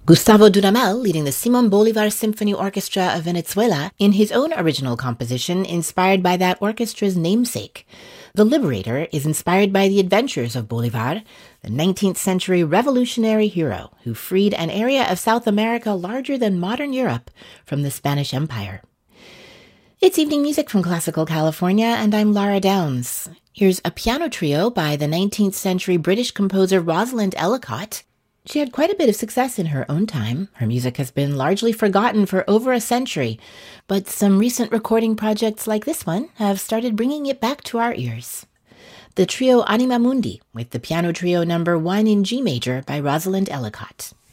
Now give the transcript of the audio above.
Gustavo Dudamel leading the Simon Bolivar Symphony Orchestra of Venezuela in his own original composition inspired by that orchestra's namesake. The Liberator is inspired by the adventures of Bolivar, the 19th century revolutionary hero who freed an area of South America larger than modern Europe from the Spanish Empire. It's evening music from Classical California, and I'm Lara Downs. Here's a piano trio by the 19th century British composer Rosalind Ellicott. She had quite a bit of success in her own time. Her music has been largely forgotten for over a century, but some recent recording projects like this one have started bringing it back to our ears. The trio Anima Mundi with the piano trio number 1 in G major by Rosalind Ellicott.